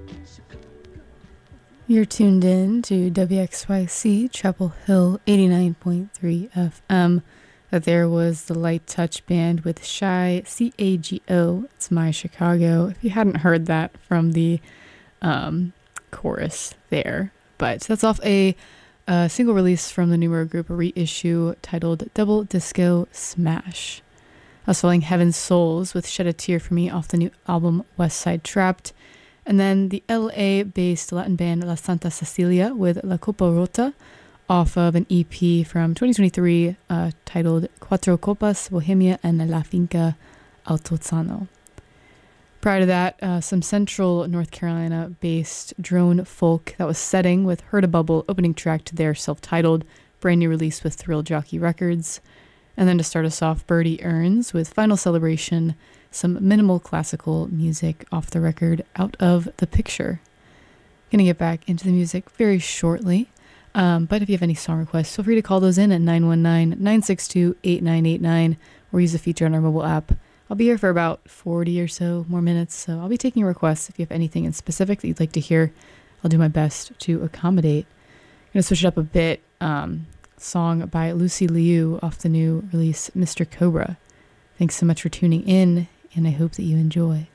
You're tuned in to WXYC Chapel Hill 89.3 FM. There was the Light Touch Band with Shy, CAGO. It's My Chicago. If you hadn't heard that from the chorus there. But that's off a single release from the Numero Group, a reissue titled Double Disco Smash. I was following Heaven's Souls with Shed a Tear for Me off the new album West Side Trapped. And then the LA-based Latin band La Santa Cecilia with La Copa Rota off of an EP from 2023 titled Cuatro Copas, Bohemia, and La Finca Altozano. Prior to that, some central North Carolina-based drone folk that was Setting with Heard a Bubble, opening track to their self-titled brand new release with Thrill Jockey Records. And then to start us off, Birdie Earns with Final Celebration, some minimal classical music off the record Out of the Picture. Gonna get back into the music very shortly, but if you have any song requests, feel free to call those in at 919-962-8989 or use the feature on our mobile app. I'll be here for about 40 or so more minutes, so I'll be taking requests. If you have anything in specific that you'd like to hear, I'll do my best to accommodate. I'm gonna switch it up a bit. Song by Lucy Liu off the new release Mr. Cobra. Thanks so much for tuning in, and I hope that you enjoy.